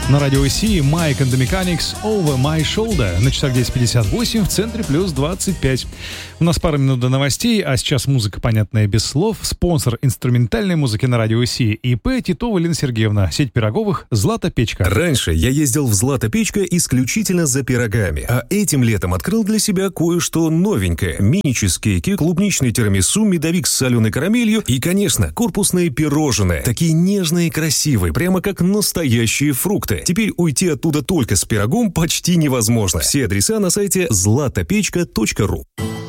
На радио Си Mike and the Mechanics Over My Shoulder. На часах 10:58, в центре плюс 25. У нас пара минут до новостей, а сейчас музыка, понятная без слов. Спонсор инструментальной музыки на радио Си ИП Титова Лена Сергеевна. Сеть пироговых «Злата Печка». Раньше я ездил в «Злата Печка» исключительно за пирогами, а этим летом открыл для себя кое-что новенькое. Мини-чизкейки, клубничный тирамису, медовик с соленой карамелью и, конечно, корпусные пирожные. Такие нежные и красивые, прямо как настоящие фрукты. Теперь уйти оттуда только с пирогом почти невозможно. Все адреса на сайте zlatopechka.ru.